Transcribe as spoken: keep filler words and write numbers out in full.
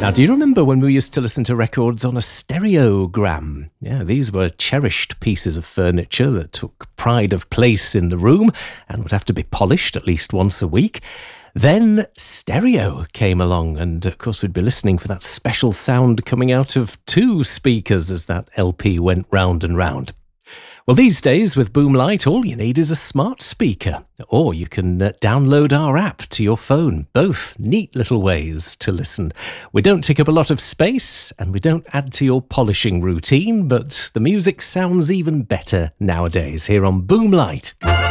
Now, do you remember when we used to listen to records on a stereogram? Yeah, these were cherished pieces of furniture that took pride of place in the room and would have to be polished at least once a week. Then stereo came along, and of course we'd be listening for that special sound coming out of two speakers as that L P went round and round. Well, these days with Boomlight, all you need is a smart speaker, or you can uh, download our app to your phone. Both neat little ways to listen. We don't take up a lot of space, and we don't add to your polishing routine, but the music sounds even better nowadays here on Boomlight.